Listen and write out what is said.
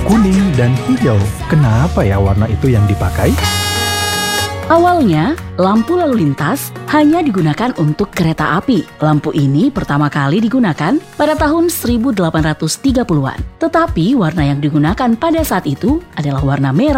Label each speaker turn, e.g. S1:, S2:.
S1: kuning, dan hijau. Kenapa ya warna itu yang dipakai?
S2: Awalnya, lampu lalu lintas hanya digunakan untuk kereta api. Lampu ini pertama kali digunakan pada tahun 1830-an. Tetapi warna yang digunakan pada saat itu adalah warna merah.